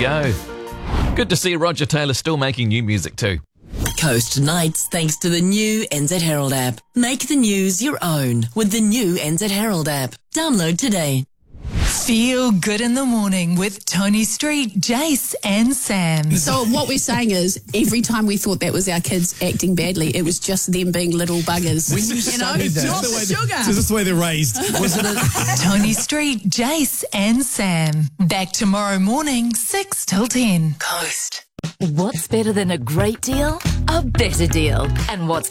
go. Good to see Roger Taylor still making new music too. Coast Nights thanks to the new NZ Herald app. Make the news your own with the new NZ Herald app. Download today. Feel good in the morning with Tony Street, Jace and Sam. So what we're saying is every time we thought that was our kids acting badly, it was just them being little buggers. When you know, that, drop the sugar. So this is the way they're raised, wasn't it? Tony Street, Jace and Sam. Back tomorrow morning, 6 till 10. Coast. What's better than a great deal? A better deal. And what's